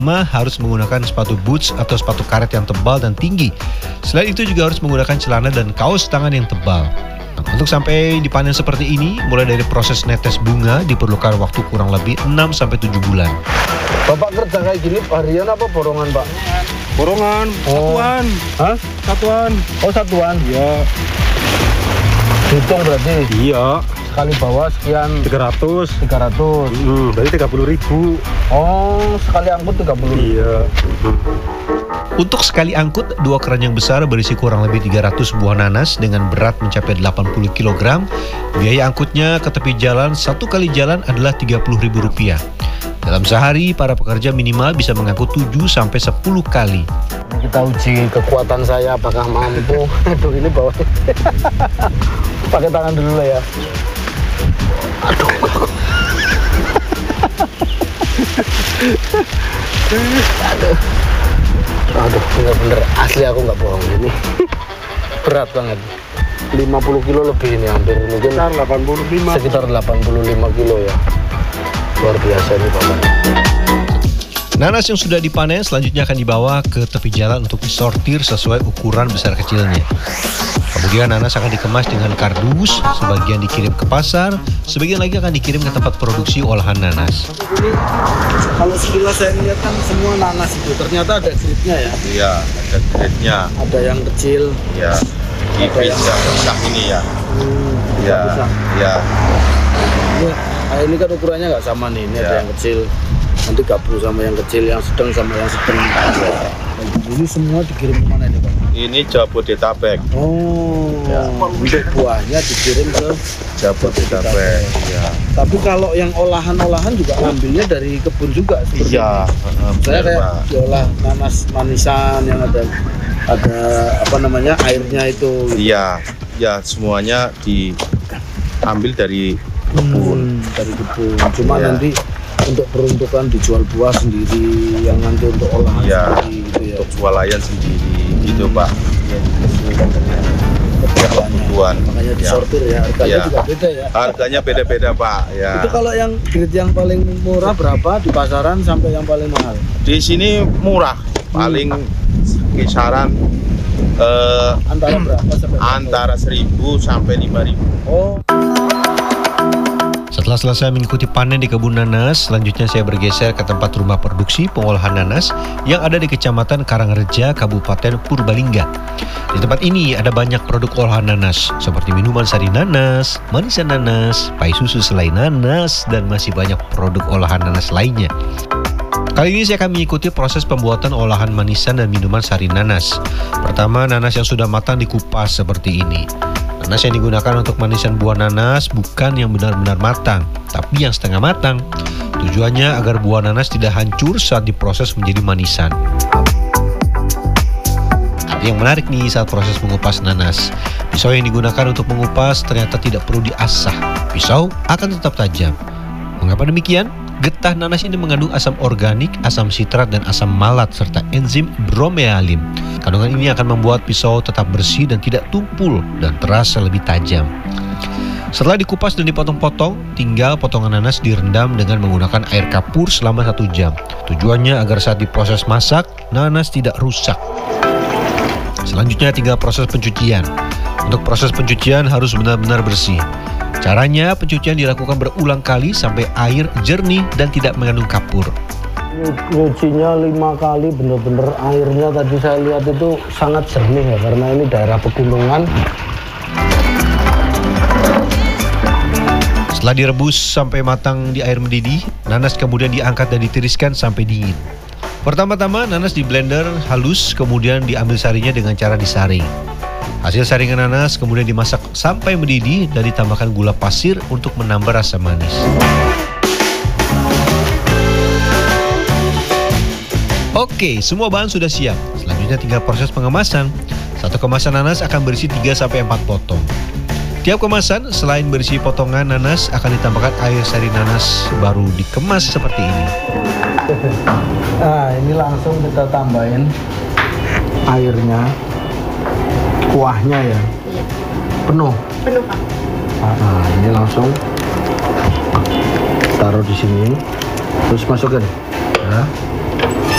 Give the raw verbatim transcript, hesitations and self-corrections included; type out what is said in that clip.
Ma harus menggunakan sepatu boots atau sepatu karet yang tebal dan tinggi. Selain itu juga harus menggunakan celana dan kaos tangan yang tebal. Nah, untuk sampai dipanen seperti ini, mulai dari proses netes bunga diperlukan waktu kurang lebih enam sampai tujuh bulan. Bapak kerja kayak gini harian apa borongan, Pak? Borongan, Oh. satuan. Hah? Satuan. Oh, satuan. Ya. Hitung berarti Iya. sekali bawa sekian tiga ratus. tiga ratus. Hmm, berarti tiga puluh ribu. Oh, sekali angkut tiga puluh. Iya. Untuk sekali angkut, dua keran yang besar berisi kurang lebih tiga ratus buah nanas dengan berat mencapai delapan puluh kilogram. Biaya angkutnya ke tepi jalan satu kali jalan adalah tiga puluh ribu rupiah. Dalam sehari, para pekerja minimal bisa mengangkut tujuh sampai sepuluh kali. Kita uji kekuatan saya apakah mampu. Aduh, ini bawa. Pakai tangan dulu lah ya. Aduh. Aduh. Aduh, bener-bener asli aku nggak bohong ini. Berat banget. lima puluh kilo lebih ini, hampir mungkin Sekitar delapan puluh lima. sekitar delapan puluh lima kilo ya. Luar biasa ini, Bapak. Nanas yang sudah dipanen selanjutnya akan dibawa ke tepi jalan untuk disortir sesuai ukuran besar kecilnya. Kemudian nanas akan dikemas dengan kardus, sebagian dikirim ke pasar, sebagian lagi akan dikirim ke tempat produksi olahan nanas. Ini kalau sekilas saya lihat kan semua nanas itu ternyata ada grade-nya ya. Iya, ada grade-nya. Ada yang kecil. Ya, ini bisa besar ini ya. Hmm, Ya, bisa. ya. Ini, nah ini kan ukurannya nggak sama nih. Ini Ya. ada yang kecil. Nanti gabung sama yang kecil, yang sedang sama yang sedang. Ini semua dikirim ke mana ini, Pak? Ini Jabodetabek. Oh, Ya. untuk buahnya dikirim ke. Jabodetabek. Ya. Tapi kalau yang olahan-olahan juga ngambilnya dari kebun juga seperti Iya, ini. heeh, Saya benar, kayak Pak. diolah nanas manisan yang ada ada apa namanya airnya itu. Iya, ya semuanya diambil dari kebun. Hmm, dari kebun. Cuma Iya. nanti untuk peruntukan dijual buah sendiri, yang nanti untuk olahan Iya, sendiri gitu ya. untuk swalayan sendiri gitu, Pak. Ya, disesuaikan dengan kebutuhannya. kebutuhan. Makanya Ya. disortir ya. Harganya Ya. juga beda ya. Harganya beda-beda, Pak. Ya. Itu kalau yang grade yang paling murah berapa di pasaran sampai yang paling mahal? Di sini murah, paling kisaran eh, Antara berapa sampai berapa? antara seribu sampai lima ribu. Oh. Setelah selesai mengikuti panen di kebun nanas, selanjutnya saya bergeser ke tempat rumah produksi pengolahan nanas yang ada di Kecamatan Karangreja, Kabupaten Purbalingga. Di tempat ini ada banyak produk olahan nanas, seperti minuman sari nanas, manisan nanas, pai susu selai nanas, dan masih banyak produk olahan nanas lainnya. Kali ini saya akan mengikuti proses pembuatan olahan manisan dan minuman sari nanas. Pertama, nanas yang sudah matang dikupas seperti ini. Nanas yang digunakan untuk manisan buah nanas bukan yang benar-benar matang, tapi yang setengah matang. Tujuannya agar buah nanas tidak hancur saat diproses menjadi manisan. Ada yang menarik nih saat proses mengupas nanas. Pisau yang digunakan untuk mengupas ternyata tidak perlu diasah. Pisau akan tetap tajam. Mengapa demikian? Getah nanas ini mengandung asam organik, asam sitrat, dan asam malat, serta enzim bromealin. Kandungan ini akan membuat pisau tetap bersih dan tidak tumpul, dan terasa lebih tajam. Setelah dikupas dan dipotong-potong, tinggal potongan nanas direndam dengan menggunakan air kapur selama satu jam. Tujuannya agar saat diproses masak, nanas tidak rusak. Selanjutnya tinggal proses pencucian. Untuk proses pencucian harus benar-benar bersih. Caranya, pencucian dilakukan berulang kali sampai air jernih dan tidak mengandung kapur. Nyucinya lima kali, bener-bener airnya tadi saya lihat itu sangat jernih ya, karena ini daerah pegunungan. Setelah direbus sampai matang di air mendidih, nanas kemudian diangkat dan ditiriskan sampai dingin. Pertama-tama nanas di blender halus, kemudian diambil sarinya dengan cara disaring. Hasil saringan nanas kemudian dimasak sampai mendidih dan ditambahkan gula pasir untuk menambah rasa manis. Oke, semua bahan sudah siap. Selanjutnya tinggal proses pengemasan. Satu kemasan nanas akan berisi tiga sampai empat potong. Tiap kemasan selain berisi potongan nanas akan ditambahkan air sari nanas baru dikemas seperti ini. Nah, ini langsung kita tambahin airnya. Kuahnya ya? Iya. Penuh? Penuh, Pak. Nah, ini langsung taruh di sini, terus masukin ya.